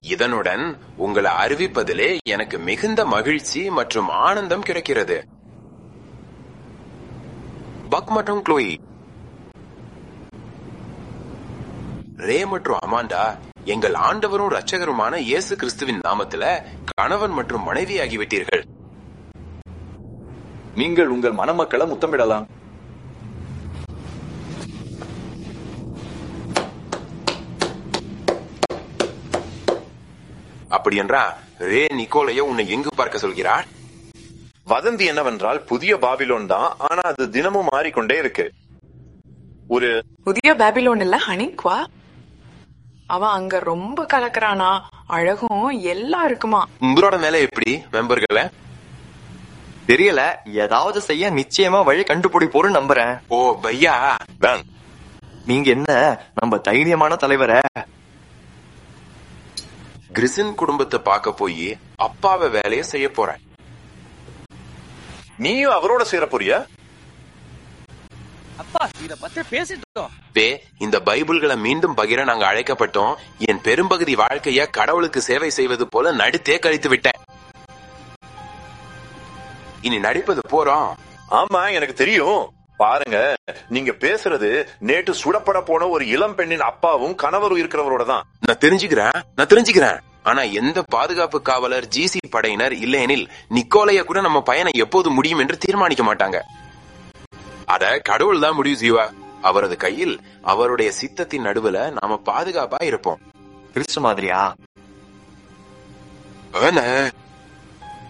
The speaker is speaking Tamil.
இதனுடன் உங்களை அறிவிப்பதிலே எனக்கு மிகுந்த மகிழ்ச்சி மற்றும் ஆனந்தம் கிடைக்கிறது. பக் மற்றும் க்ளோயி, ரே மற்றும் அமாண்டா எங்கள் ஆண்டவரும் இரட்சகருமான இயேசு கிறிஸ்துவின் நாமத்துல கணவன் மற்றும் மனைவி ஆகிவிட்டீர்கள். நீங்கள் உங்கள் மணமக்களை முத்தமிடலாம். அப்படி என்றா ரே நிக்கோலைய உன்னை எங்கு பார்க்க சொல்கிறார்? வதந்தி என்னவென்றால் புதிய பாபிலோன் தான், ஆனா அது தினமும் மாறிக்கொண்டே இருக்கு. ஒரு புதிய பாபிலோன் இல்ல ஹனிக்வா, அவன் அங்க ரொம்ப கலக்குறானா, அழகும் எல்லாம் இருக்குமா. உங்களோட மேல எப்படி மெம்பர்களை தெரியல, ஏதாவது செய்ய நிச்சயமா வழி கண்டுபிடிப்போன்னு நம்புறேன். ஓ பையா, நீங்க என்ன நம்ம தைரியமான தலைவரை கிறிசின் குடும்பத்தை பார்க்க போய் அப்பாவை வேலைய செய்ய போறேன். நீயும் அவரோட சேர போறியா? அப்பா, இத பத்தி பேசிட்டோம். இந்த பைபிள்களை மீண்டும் பகிர நாங்க அழைக்கப்பட்டோம். என் பெரும்பகுதி வாழ்க்கைய கடவுளுக்கு சேவை செய்வது போல நடித்தே கழித்து விட்டேன். இனி நடிப்பது போறோம். ஆமா, எனக்கு தெரியும். பாருங்க, நீங்க பேசுறது நேற்று சுடப்பட போன ஒரு இளம் பெண்ணின் அப்பாவும் கணவரும் இருக்கிறவரோட தான். நான் தெரிஞ்சுக்கிறேன். ஆனா எந்த பாதுகாப்பு காவலர், ஜிசி படையினர் இல்லையெனில் நிக்கோலைய கூட நம்ம பயணம் எப்போது முடியும் என்று தீர்மானிக்க மாட்டாங்க. அத கடவுள் தான் முடிவு செய்வா. அவரது கையில், அவருடைய சித்தத்தின் நடுவுல நாம பாதுகாப்பா இருப்போம். கிறிஸ்து மாதிரியா?